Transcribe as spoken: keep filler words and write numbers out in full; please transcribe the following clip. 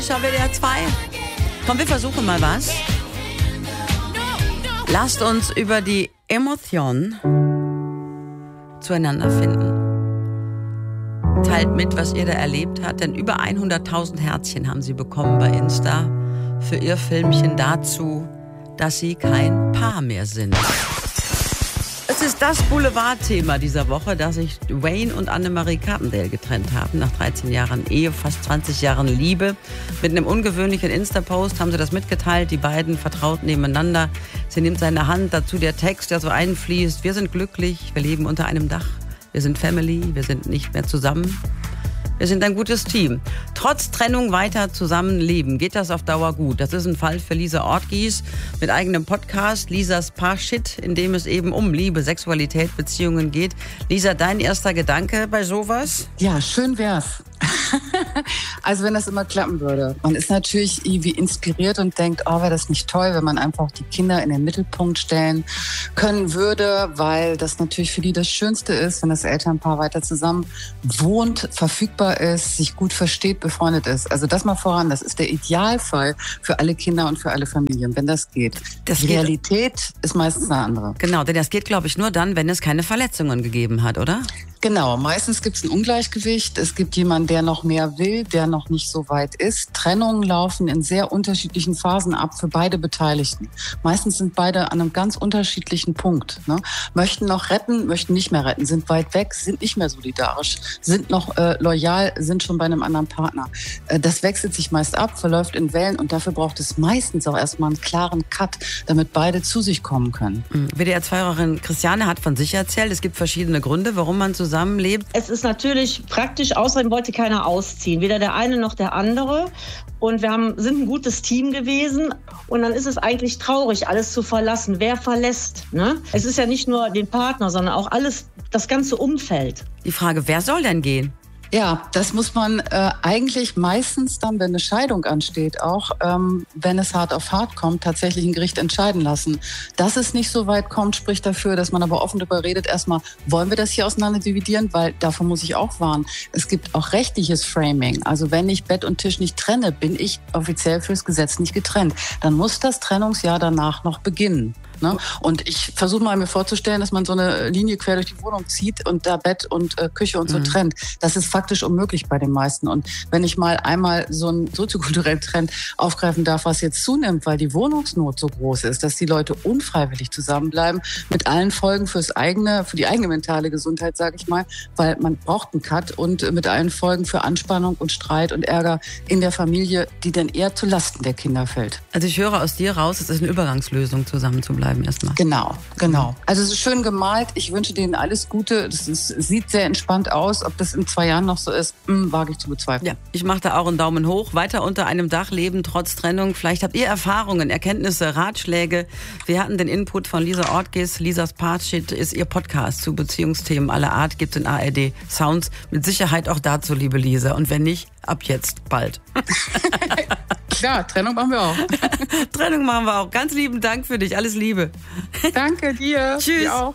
Schau W D R zwei. Komm, wir versuchen mal was. Lasst uns über die Emotionen zueinander finden. Teilt mit, was ihr da erlebt habt, denn über hunderttausend Herzchen haben sie bekommen bei Insta für ihr Filmchen dazu, dass sie kein Paar mehr sind. Es ist das Boulevardthema dieser Woche, dass sich Wayne und Annemarie Carpendale getrennt haben. Nach dreizehn Jahren Ehe, fast zwanzig Jahren Liebe. Mit einem ungewöhnlichen Insta-Post haben sie das mitgeteilt. Die beiden vertraut nebeneinander. Sie nimmt seine Hand, dazu der Text, der so einfließt. Wir sind glücklich, wir leben unter einem Dach. Wir sind Family, wir sind nicht mehr zusammen. Wir sind ein gutes Team. Trotz Trennung weiter zusammenleben. Geht das auf Dauer gut? Das ist ein Fall für Lisa Ortgies mit eigenem Podcast, Lisas Paar-Shit, in dem es eben um Liebe, Sexualität, Beziehungen geht. Lisa, dein erster Gedanke bei sowas? Ja, schön wär's. Also wenn das immer klappen würde. Man ist natürlich irgendwie inspiriert und denkt, oh, wäre das nicht toll, wenn man einfach die Kinder in den Mittelpunkt stellen können würde, weil das natürlich für die das Schönste ist, wenn das Elternpaar weiter zusammen wohnt, verfügbar ist, sich gut versteht, befreundet ist. Also das mal voran, das ist der Idealfall für alle Kinder und für alle Familien, wenn das geht. Das die geht. Realität ist meistens eine andere. Genau, denn das geht, glaube ich, nur dann, wenn es keine Verletzungen gegeben hat, oder? Genau, meistens gibt es ein Ungleichgewicht. Es gibt jemanden, der noch mehr will, der noch nicht so weit ist. Trennungen laufen in sehr unterschiedlichen Phasen ab für beide Beteiligten. Meistens sind beide an einem ganz unterschiedlichen Punkt. Ne? Möchten noch retten, möchten nicht mehr retten, sind weit weg, sind nicht mehr solidarisch, sind noch äh, loyal, sind schon bei einem anderen Partner. Äh, das wechselt sich meist ab, verläuft in Wellen und dafür braucht es meistens auch erstmal einen klaren Cut, damit beide zu sich kommen können. W D R zwei-Hörerin Christiane hat von sich erzählt, es gibt verschiedene Gründe, warum man zusammenlebt. Es ist natürlich praktisch, außerdem wollte keiner ausziehen, weder der eine noch der andere. Und wir haben, sind ein gutes Team gewesen. Und dann ist es eigentlich traurig, alles zu verlassen. Wer verlässt? Ne? Es ist ja nicht nur den Partner, sondern auch alles, das ganze Umfeld. Die Frage, wer soll denn gehen? Ja, das muss man äh, eigentlich meistens dann, wenn eine Scheidung ansteht, auch ähm, wenn es hart auf hart kommt, tatsächlich ein Gericht entscheiden lassen. Dass es nicht so weit kommt, spricht dafür, dass man aber offen darüber redet. Erstmal, wollen wir das hier auseinander dividieren? Weil davon muss ich auch warnen. Es gibt auch rechtliches Framing. Also wenn ich Bett und Tisch nicht trenne, bin ich offiziell fürs Gesetz nicht getrennt. Dann muss das Trennungsjahr danach noch beginnen. Ne? Und ich versuche mal mir vorzustellen, dass man so eine Linie quer durch die Wohnung zieht und da Bett und äh, Küche und so mhm. trennt. Das ist faktisch unmöglich bei den meisten. Und wenn ich mal einmal so einen soziokulturellen Trend aufgreifen darf, was jetzt zunimmt, weil die Wohnungsnot so groß ist, dass die Leute unfreiwillig zusammenbleiben, mit allen Folgen fürs eigene, für die eigene mentale Gesundheit, sage ich mal, weil man braucht einen Cut und mit allen Folgen für Anspannung und Streit und Ärger in der Familie, die dann eher zu Lasten der Kinder fällt. Also ich höre aus dir raus, es ist eine Übergangslösung, zusammen zu bleiben erstmal. Genau, genau. Also es ist schön gemalt. Ich wünsche denen alles Gute. Das ist, sieht sehr entspannt aus. Ob das in zwei Jahren noch so ist, mh, wage ich zu bezweifeln. Ja, ich mache da auch einen Daumen hoch. Weiter unter einem Dach leben, trotz Trennung. Vielleicht habt ihr Erfahrungen, Erkenntnisse, Ratschläge. Wir hatten den Input von Lisa Ortgies. Lisas Part-Shit ist ihr Podcast zu Beziehungsthemen aller Art. Gibt es in A R D Sounds. Mit Sicherheit auch dazu, liebe Lisa. Und wenn nicht, ab jetzt bald. Klar, Trennung machen wir auch. Trennung machen wir auch. Ganz lieben Dank für dich. Alles Liebe. Danke dir. Tschüss. Dir auch.